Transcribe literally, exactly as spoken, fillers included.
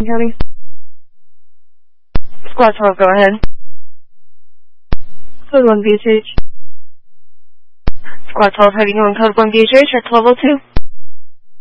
County. Squad twelve, go ahead. Code one B H H. Squad twelve, heading on code one B H H at twelve oh two.